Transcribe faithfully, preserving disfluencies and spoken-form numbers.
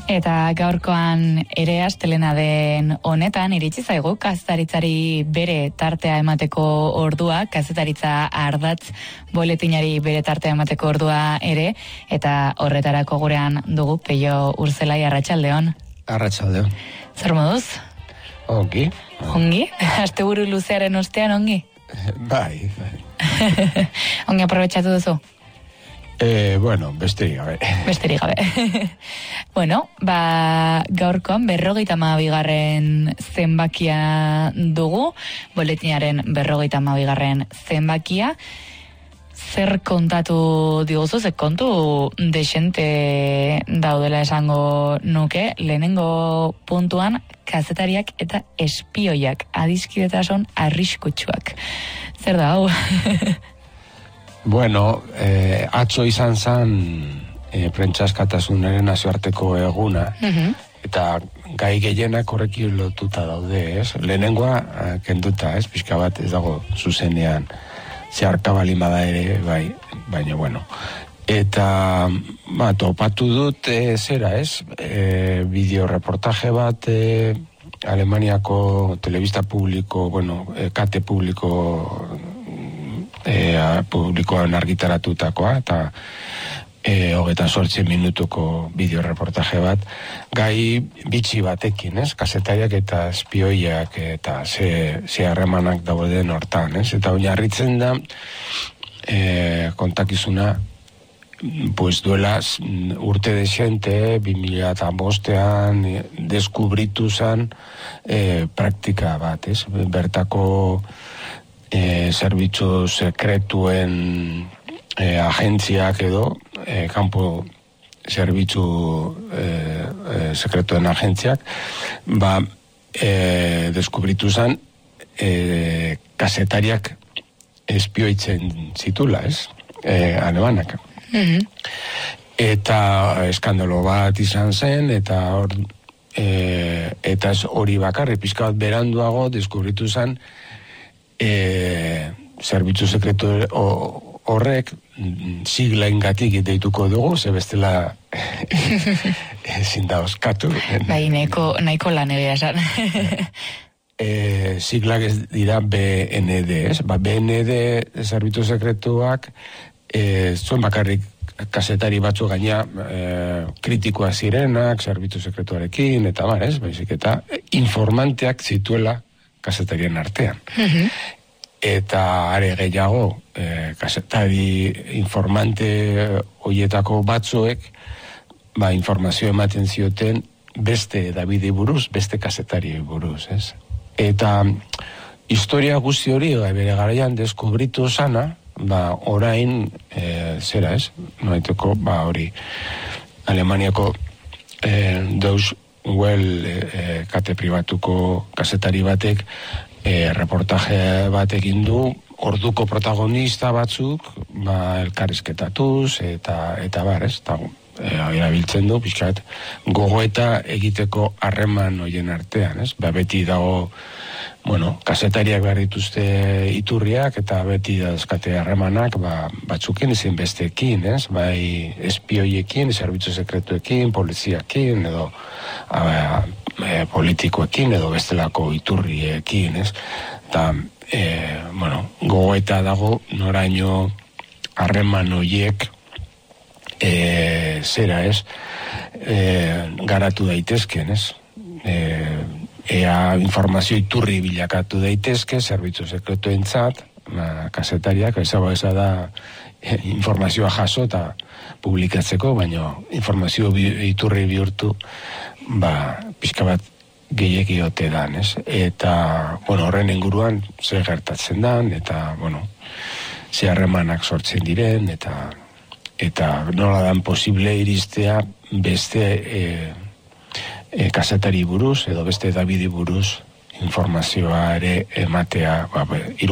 Eta gaurkoan ere astelena den honetan iritsi zaigu kazetaritzari bere tartea emateko ordua, kazetaritza ardatz boletinari bere tartea emateko ordua ere, eta horretarako gurean dugu Peio Urzelai. Arratsaldeon. Arratsaldeon. Zer moduz? Ongi. Ongi? Asteburu luzearen ostean ongi? Bai, bai. Ongi aprobetxatu duzu? Eh, bueno, besterik gabe. Besterik gabe. Bueno, ba, gaurkoan berrogeita hamabigarren zenbakia dugu, boletinaren berrogeita hamabigarren zenbakia. Zer kontatu diguzu, zer kontu desente daudela esango nuke, lehenengo puntuan kazetariak eta espioiak, adiskidetasun arriskutsuak. Zer da, hau? Bueno, eh, atzo izan zan eh, prentsaskatasunaren nazioarteko eguna, uh-huh. eta gai gehienak horrekin lotuta daude, ez? Lehenengoa kenduta, ez? Pixka bat ez dago zuzenean zeharka balin bada ere, bai, baina bueno. Eta, ba, topatu dut, e, zera, ez? E, bideoreportaje bat, e, Alemaniako telebista publiko, bueno, e, kate publiko, e, publikoan argitaratutakoa, eta e, hogeita zortzi minutuko bideoreportaje bat, gai bitxi batekin, ez? Kazetariak eta espioiak eta ze, ze harremanak dauden hortan, ez? Eta oinarritzen da e, kontakizuna pues duela urte desente, bi mila bostean deskubritu zan e, praktika bat, ez? Bertako e, zerbitzu sekretuen e, agentziak edo, e, kanpo zerbitzu e, e, sekretuen agentziak, ba, e, deskubritu zan e, kazetariak espioitzen zitula, ez? E, alemanak. Mm-hmm. Eta eskandalo bat izan zen, eta hor, e, eta hori bakarri, pizka bat beranduago deskubritu zen e, zerbitzu sekretu horrek siglaengatik deituko dugu, ze bestela ezin da oskatu. Bai, nahiko, nahiko lan ere esan. E, siglak ez dira B N D, ez? Ba, B N D zerbitzu sekretuak e, zuen bakarrik kazetari batzu gaina e, kritikoa zirenak, zerbitzu sekretuarekin, eta bar, ez? Baizik eta informanteak zituela kazetarien artean. Mm-hmm. Eta are gehiago, e, kazetari informante hoietako batzuek, ba, informazio ematen zioten beste Davide buruz, beste kazetari buruz, ez? Eta historia guzti hori, bere garaian deskubritu zana, ba, orain, e, zera ez, noaiteko, ba, hori, Alemaniako e, Deutsche Welle e, kate pribatuko kazetari batek, e, reportaje bat egin du, orduko protagonista batzuk, ba, elkarrizketatuz, eta, eta bar, ez, eta, e, erabiltzen du, pixkat, gogoeta egiteko harreman hoien artean, ez, ba, beti dago, bueno, kazetariak behar dituzte iturriak, eta beti dauzkate harremanak, ba, batzukin ezin besteekin, ez? Bai, espioiekin, zerbitzu sekretuekin, poliziakin, edo a, e, politikoekin, edo bestelako iturriekin, ez? Eta, e, bueno, gogoeta dago, noraino harreman hoiek, e, zera, ez? E, garatu daitezken, ez? E, ea informazio iturri bilakatu daitezke, zerbitzu sekretuentzat, kazetariak, ezaba eza da e, informazioa jaso eta publikatzeko, baina informazio bi, iturri bihurtu, ba, pixka bat gehiegi ote dan, ez? Eta, bueno, horren inguruan zer gertatzen dan, eta, bueno, ze harremanak sortzen diren, eta, eta nola dan posible iristea beste e, E, kazetari buruz, edo beste Davide buruz informazioa ere ematea, ba, hiru